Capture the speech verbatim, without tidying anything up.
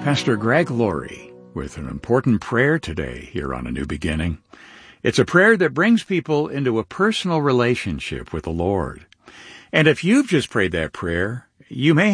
Pastor Greg Laurie with an important prayer today here on A New Beginning. It's a prayer that brings people into a personal relationship with the Lord. And if you've just prayed that prayer, you may